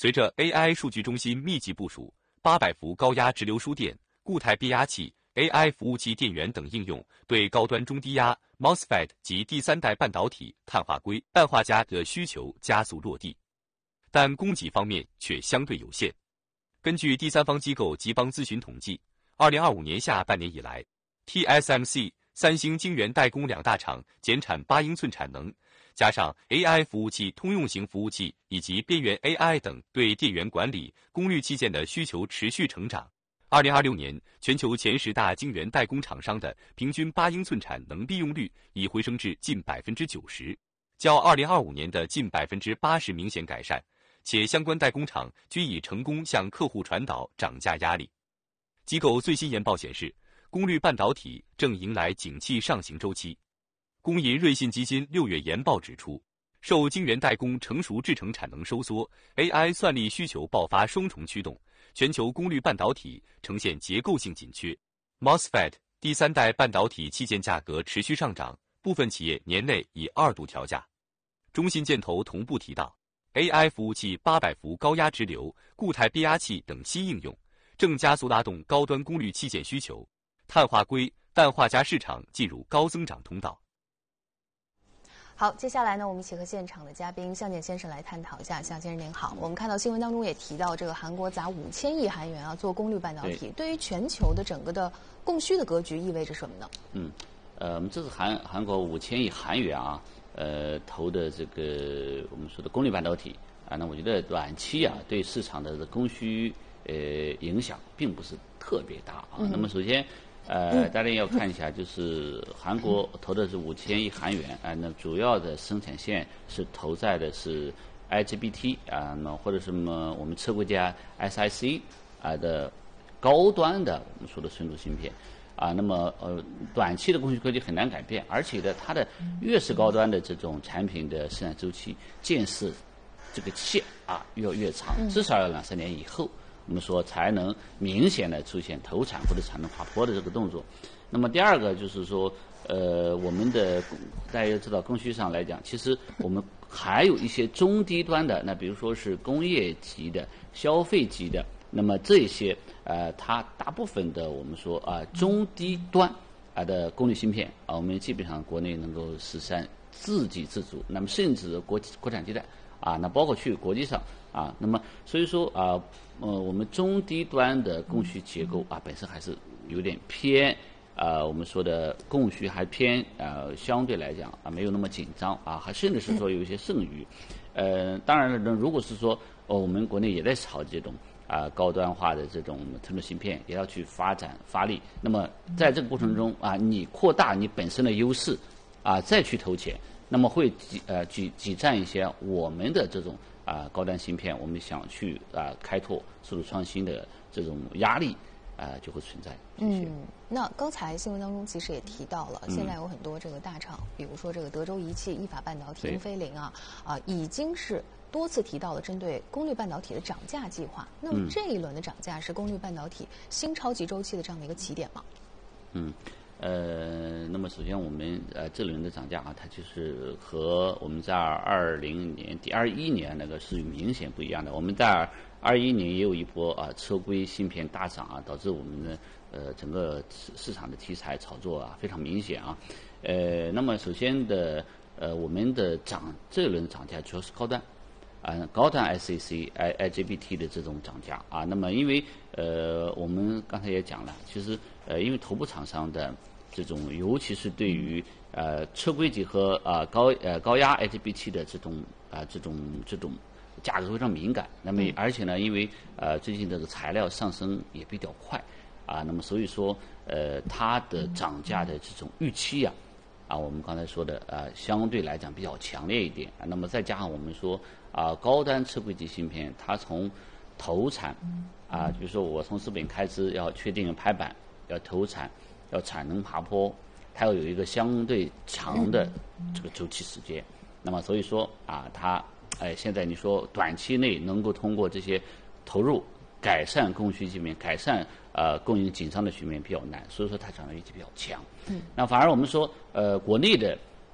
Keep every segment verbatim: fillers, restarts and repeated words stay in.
随着 A I 数据中心密集部署，八百伏高压直流输电、固态变压器、A I 服务器电源等应用对高端中低压 M O S F E T 及第三代半导体碳化硅、氮化镓的需求加速落地，但供给方面却相对有限。根据第三方机构集邦咨询统计，二零二五年下半年以来 ，T S M C、三星晶圆代工两大厂减产八英寸产能，加上 A I 服务器、通用型服务器以及边缘 A I 等对电源管理、功率器件的需求持续成长。二零二六年，全球前十大晶圆代工厂商的平均八英寸产能利用率已回升至近百分之九十，较二零二五年的近百分之八十明显改善，且相关代工厂均已成功向客户传导涨价压力。机构最新研报显示，功率半导体正迎来景气上行周期。工银瑞信基金六月研报指出，受晶圆代工成熟制程产能收缩、A I 算力需求爆发双重驱动，全球功率半导体呈现结构性紧缺 ，M O S F E T 第三代半导体器件价格持续上涨，部分企业年内已二度调价。中信建投同步提到 ，A I 服务器八百伏高压直流、固态变压器等新应用，正加速拉动高端功率器件需求，碳化硅、氮化镓市场进入高增长通道。 好，接下来呢，我们一起和现场的嘉宾向建先生来探讨一下。向先生您好，我们看到新闻当中也提到，这个韩国砸五千亿韩元啊做功率半导体，对于全球的整个的供需的格局意味着什么呢？ 嗯，呃，我们这次韩韩国五千亿韩元啊，呃，投的这个我们说的功率半导体啊，那我觉得短期啊对市场的供需呃影响并不是特别大啊。嗯、那么首先。呃，大家要看一下，就是韩国投的是五千亿韩元啊，那主要的生产线是投在的是 I G B T 啊，那或者什么我们车规家 S I C 啊的高端的我们说的存储芯片啊，那么呃短期的供需格局很难改变，而且呢，它的越是高端的这种产品的生产周期建设这个期啊越越长，至少要两三年以后。我们说才能明显的出现投产或者产能滑坡的这个动作。那么第二个就是说，呃，我们的大家要知道，供需上来讲，其实我们还有一些中低端的，那比如说是工业级的、消费级的，那么这些呃，它大部分的我们说啊、呃、中低端啊的功率芯片啊，我们基本上国内能够实现自给自足，那么甚至国国产替代啊，那包括去国际上啊，那么所以说啊。呃，我们中低端的供需结构啊，本身还是有点偏，呃，我们说的供需还偏，呃，相对来讲啊，没有那么紧张啊，还甚至是说有一些剩余。呃，当然了，如果是说哦，我们国内也在炒这种啊、呃、高端化的这种存储芯片，也要去发展发力。那么在这个过程中啊，你扩大你本身的优势啊，再去投钱，那么会挤呃挤挤占一些我们的这种。啊，高端芯片，我们想去啊开拓速度创新的这种压力啊，就会存在。 嗯，那刚才新闻当中其实也提到了，嗯、现在有很多这个大厂，比如说这个德州仪器、意法半导体、英飞凌啊，啊，已经是多次提到了针对功率半导体的涨价计划。那么这一轮的涨价是功率半导体新超级周期的这样的一个起点吗？ 嗯。呃，那么首先我们呃这轮的涨价啊，它就是和我们在二零年、第二一年那个是明显不一样的。我们在二一年也有一波啊车规芯片大涨啊，导致我们的呃整个市场的题材炒作啊非常明显啊。呃，那么首先的呃我们的涨这轮涨价主要是高端。啊，高端 S A C、I I G B T 的这种涨价啊，那么因为呃，我们刚才也讲了，其实呃，因为头部厂商的这种，尤其是对于呃车规级和啊高呃高压 I G B T 的这种啊、呃、这种这种价格非常敏感。那么而且呢，因为呃最近这个材料上升也比较快啊，那么所以说呃它的涨价的这种预期呀、啊。啊，我们刚才说的呃，相对来讲比较强烈一点啊。那么再加上我们说啊，高端车规级芯片，它从投产啊，比如说我从资本开支要确定拍板，要投产，要产能爬坡，它要有一个相对长的这个周期时间。那么所以说啊，它哎现在你说短期内能够通过这些投入改善供需局面，改善呃供应紧张的局面比较难，所以说它涨的预期比较强。嗯，那反而我们说呃国内的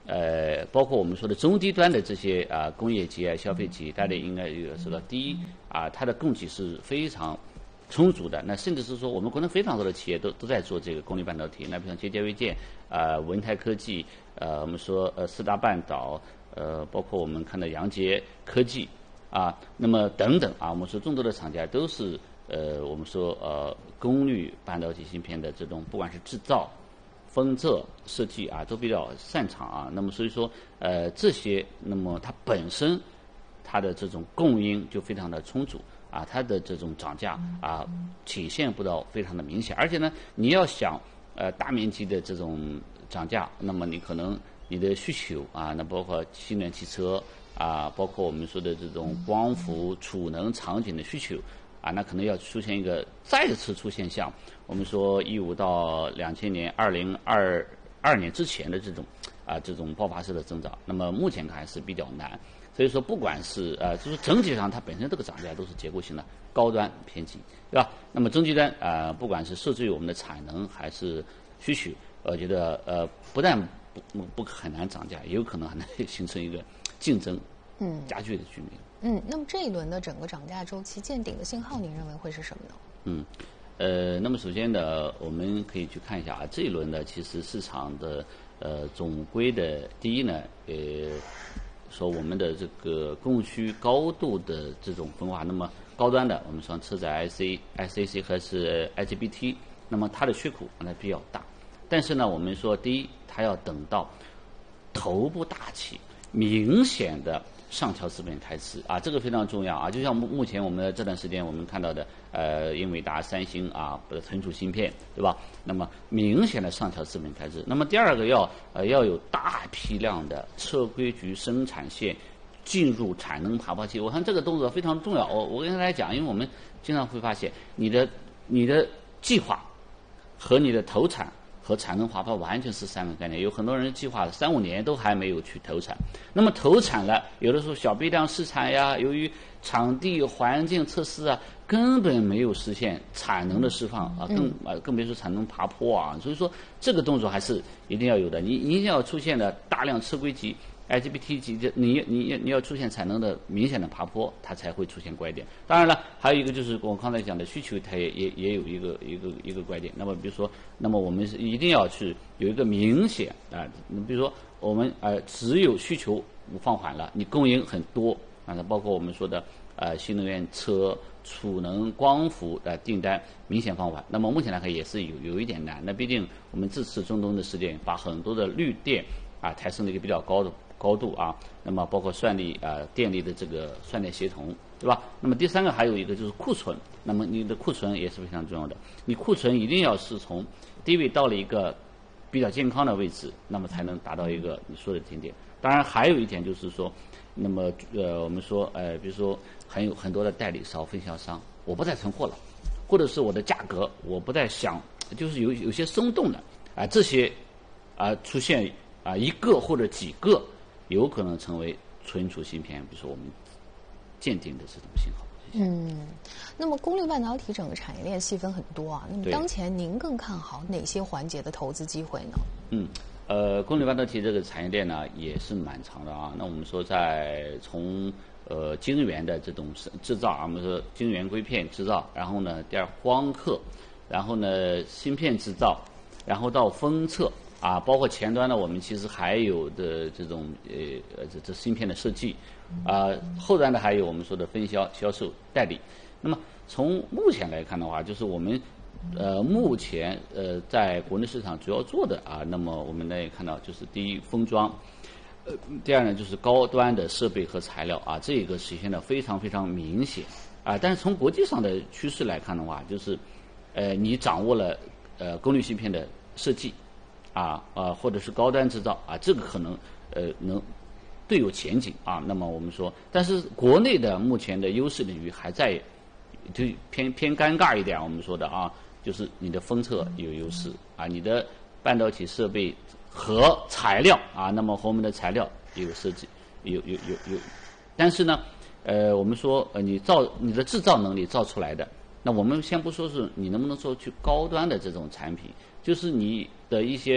呃，包括我们说的中低端的这些啊、呃、工业级啊、消费级，大家应该有知道，第一啊，它的供给是非常充足的。那甚至是说，我们国内非常多的企业都都在做这个功率半导体。那比如像捷捷微健、啊、呃、文泰科技、呃，我们说呃四大半岛，呃，包括我们看到阳捷科技啊，那么等等啊，我们说众多的厂家都是呃，我们说呃功率半导体芯片的这种，不管是制造、封测、设计啊，都比较擅长啊。那么所以说，呃，这些，那么它本身它的这种供应就非常的充足啊，它的这种涨价啊体现不到非常的明显。而且呢，你要想呃大面积的这种涨价，那么你可能你的需求啊，那包括新能源汽车啊，包括我们说的这种光伏、储能场景的需求啊，那可能要出现一个再次出现像我们说一五到两千年、二零二二年之前的这种啊这种爆发式的增长。那么目前看还是比较难。所以说，不管是呃，就是整体上它本身这个涨价都是结构性的，高端偏低，对吧？那么中低端啊、呃，不管是受制于我们的产能还是需求，我觉得呃，不但不不很难涨价，也有可能还能形成一个竞争嗯加剧的局面。 嗯，那么这一轮的整个涨价周期见顶的信号，您认为会是什么呢？ 嗯，呃，那么首先呢，我们可以去看一下啊，这一轮呢，其实市场的呃总归的第一呢，呃。说我们的这个供需高度的这种分化，那么高端的我们说车载 I C、I C C 和是 I G B T， 那么它的缺口呢比较大，但是呢，我们说第一，它要等到头部大企明显的上调资本开支啊，这个非常重要啊。就像目目前我们这段时间我们看到的，呃，英伟达、三星啊，不是存储芯片，对吧？那么明显的上调资本开支。那么第二个要呃要有大批量的车规局生产线进入产能爬坡期。我看这个动作非常重要。我我跟大家讲，因为我们经常会发现你的你的计划和你的投产和产能滑坡完全是三个概念。有很多人计划三五年都还没有去投产，那么投产了，有的时候小批量试产呀，由于场地环境测试啊，根本没有实现产能的释放啊，更啊更别说产能爬坡啊。所以说这个动作还是一定要有的，你你一定要出现的大量车规级。I G B T 级的，你你你要出现产能的明显的爬坡，它才会出现拐点。当然了，还有一个就是我刚才讲的需求，它也也也有一个一个一个拐点。那么比如说，那么我们是一定要去有一个明显啊，你、呃、比如说我们呃只有需求放缓了，你供应很多啊，包括我们说的呃新能源车、储能、光伏的、呃、订单明显放缓。那么目前来看也是有有一点难。那毕竟我们这次中东的事件，把很多的绿电啊抬升了一个比较高的高度啊，那么包括算力啊、呃、电力的这个算力协同，对吧？那么第三个还有一个就是库存，那么你的库存也是非常重要的，你库存一定要是从低位到了一个比较健康的位置，那么才能达到一个你说的顶点。当然还有一点就是说，那么呃我们说呃比如说很有很多的代理商、分销商，我不再存货了，或者是我的价格我不再想，就是有有些松动的啊、呃、这些啊、呃、出现啊、呃、一个或者几个。有可能成为存储芯片，比如说我们鉴定的这种信号。 嗯，那么功率半导体整个产业链细分很多啊，那么当前您更看好哪些环节的投资机会呢？ 嗯，呃，功率半导体这个产业链呢也是蛮长的啊。那我们说在从呃晶圆的这种制造啊，我们说晶圆硅片制造，然后呢第二光刻，然后呢芯片制造，然后到封测。啊，包括前端呢，我们其实还有的这种呃呃这这芯片的设计，啊，后端的还有我们说的分销、销售、代理。那么从目前来看的话，就是我们呃目前呃在国内市场主要做的啊，那么我们呢也看到，就是第一封装，呃第二呢就是高端的设备和材料啊，这个实现的非常非常明显啊。但是从国际上的趋势来看的话，就是呃你掌握了呃功率芯片的设计。啊啊，或者是高端制造啊，这个可能呃能对有前景啊。那么我们说，但是国内的目前的优势领域还在，就偏偏尴尬一点。我们说的啊，就是你的封测有优势啊，你的半导体设备和材料啊，那么和我们的材料也有设计，有有有有，但是呢，呃，我们说呃你造你的制造能力造出来的，那我们先不说是你能不能做去高端的这种产品。就是你的一些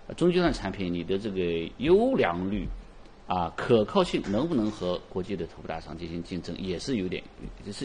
中阶段产品你的这个优良率啊，可靠性能不能和国际的头部大厂进行竞争，也是有点，就是